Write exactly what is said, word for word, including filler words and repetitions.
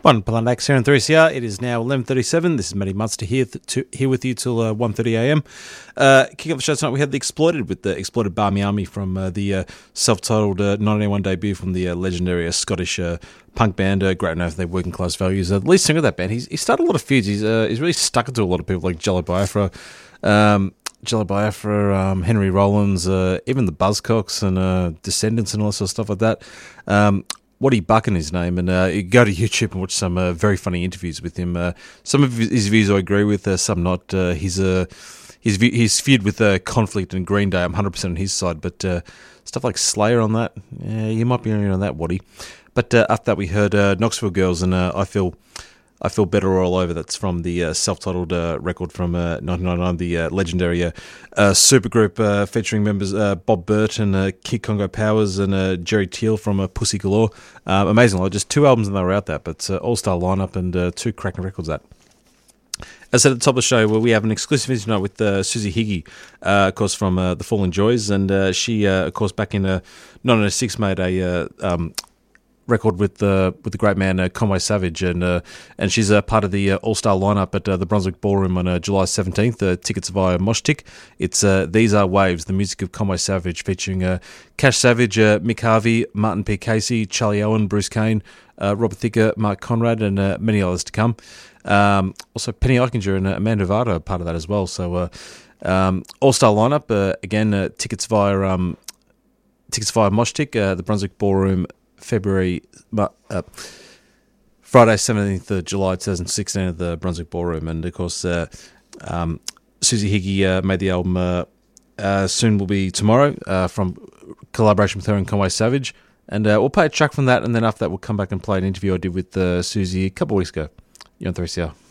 One Planet X here in three C R. It is now eleven thirty-seven. This is Matty Munster here th- to, here with you till uh, one thirty a m. Uh, kicking off the show tonight, we had The Exploited with the Exploited Barmy Army from uh, the uh, self-titled uh, nineteen eighty-one debut from the uh, legendary uh, Scottish uh, punk band, uh, great known for their working class values. Uh, the lead singer of that band, he's, he started a lot of feuds. He's, uh, he's really stuck into a lot of people like Jello Biafra, um, Jello Biafra, um, Henry Rollins, uh, even the Buzzcocks and uh, Descendants and all that sort of stuff like that. Um, Waddy Buchan his name, and uh, you go to YouTube and watch some uh, very funny interviews with him. Uh, some of his views I agree with, uh, some not. Uh, he's uh, his his feud with uh, Conflict and Green Day, I'm one hundred percent on his side, but uh, stuff like Slayer on that, yeah, you might be on that, Waddy. But uh, after that, we heard uh, Knoxville Girls and uh, I Feel I Feel Better All Over. That's from the uh, self-titled uh, record from uh, nineteen ninety-nine, the uh, legendary uh, uh, supergroup uh, featuring members uh, Bob Burt and uh, Kid Congo Powers and uh, Jerry Teal from uh, Pussy Galore. Uh, amazing, like, just two albums and they were out that, but uh, all-star lineup and uh, two cracking records that. As I said at the top of the show, well, we have an exclusive interview tonight with uh, Susie Higgy, uh, of course, from uh, The Fallen Joys, and uh, she, uh, of course, back in uh, nineteen oh six made a uh, um, record with the with the great man uh, Conway Savage, and uh, and she's a uh, part of the uh, all star lineup at uh, the Brunswick Ballroom on uh, July seventeenth. Uh, tickets via Moshtick. It's uh, These Are Waves, the music of Conway Savage, featuring uh, Cash Savage, uh, Mick Harvey, Martin P. Casey, Charlie Owen, Bruce Kane, uh, Robert Thicke, Mark Conrad, and uh, many others to come. Um, also, Penny Eichinger and uh, Amanda Varda are part of that as well. So, uh, um, all star lineup uh, again. Uh, tickets via um, tickets via Moshtick, uh, the Brunswick Ballroom. February, uh, Friday, seventeenth of July, twenty sixteen at the Brunswick Ballroom. And, of course, uh, um, Susie Higgy uh, made the album uh, uh, Soon Will Be Tomorrow uh, from collaboration with her and Conway Savage. And uh, we'll play a track from that, and then after that we'll come back and play an interview I did with uh, Susie a couple of weeks ago. You're on three C R.